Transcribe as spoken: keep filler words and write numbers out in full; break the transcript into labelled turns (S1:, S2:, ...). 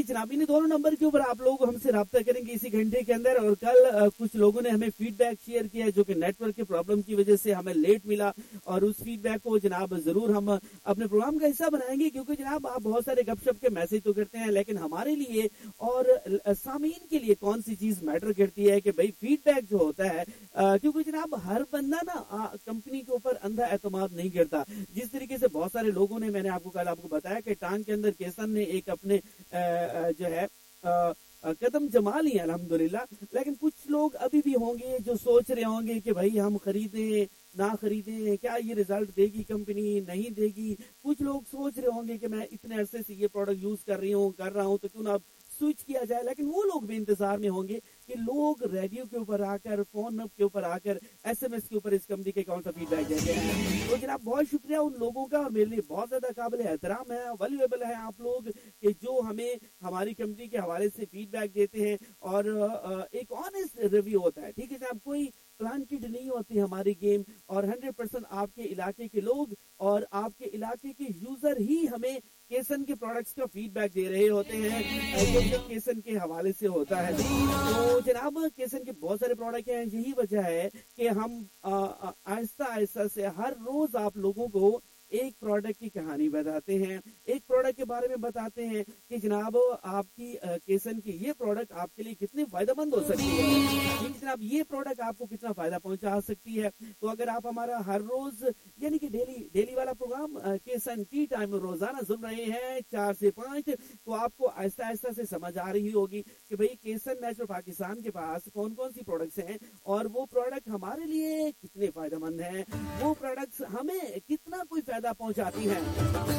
S1: जनाब इन दोनों नंबर के ऊपर आप लोग हमसे राब्ता करेंगे इसी घंटे के अंदर। और कल आ, कुछ लोगों ने हमें फीडबैक शेयर किया है जो कि नेटवर्क के प्रॉब्लम की वजह से हमें लेट मिला, और उस फीडबैक को जनाब जरूर हम अपने प्रोग्राम का हिस्सा बनाएंगे, क्योंकि जनाब आप बहुत सारे गपशप के मैसेज तो करते हैं, लेकिन हमारे लिए और सामीन के लिए कौन सी चीज मैटर करती है कि भाई फीडबैक जो होता है, आ, क्योंकि जनाब हर बंदा ना कंपनी के ऊपर अंधा एतमाद नहीं करता। जिस तरीके से बहुत सारे लोगों ने, मैंने आपको कल आपको बताया कि टांग के अंदर केसन ने एक अपने आ, आ, जो है आ, कदम जमा लिए अल्हम्दुलिल्लाह, लेकिन कुछ लोग अभी भी होंगे जो सोच रहे होंगे कि भाई हम खरीदें ना खरीदें, क्या ये रिजल्ट देगी कंपनी नहीं देगी। कुछ लोग सोच रहे होंगे कि मैं इतने अरसे से ये प्रोडक्ट यूज कर रही हूँ कर रहा हूँ तो क्यों ना स्विच किया जाए, लेकिन वो लोग भी इंतजार में होंगे कि लोग रेडियो के ऊपर आकर, फोन के ऊपर आकर, एसएमएस के ऊपर इस कंपनी के कौन सा फीडबैक देते हैं। तो जनाब बहुत शुक्रिया उन लोगों का, और मेरे लिए बहुत ज्यादा काबिल एहतराम है, वैल्यूएबल है आप लोग कि जो हमें हमारी कंपनी के हवाले से फीडबैक देते हैं, और एक ऑनेस्ट रिव्यू होता है। ठीक है जनाब, कोई प्लांटेड नहीं होती हमारी गेम, और हंड्रेड परसेंट आपके इलाके के लोग और आपके इलाके के यूजर ही हमें केसन के प्रोडक्ट्स का फीडबैक दे रहे होते हैं जो कि केसन के हवाले से होता है। तो जनाब केसन के बहुत सारे प्रोडक्ट हैं, यही वजह है कि हम आहिस्ता आहिस्ता से हर रोज आप लोगों को एक प्रोडक्ट की कहानी बताते हैं, एक प्रोडक्ट के बारे में बताते हैं कि जनाब आपकी केसन की ये प्रोडक्ट आपके लिए कितनी फायदेमंद हो सकती है, ठीक जनाब ये प्रोडक्ट आपको कितना फायदा पहुंचा सकती है। तो अगर आप हमारा हर रोज यानी कि डेली डेली वाला प्रोग्राम केसन टी टाइम रोजाना सुन रहे हैं चार से पाँच, तो आपको आहिस्ता आहिस्ता से समझ आ रही होगी कि भाई केसन नेचुरल पाकिस्तान के पास कौन कौन सी प्रोडक्ट्स हैं, और वो प्रोडक्ट हमारे लिए कितने फायदेमंद हैं, वो प्रोडक्ट्स हमें कितना कोई फायदा पहुंचाती हैं।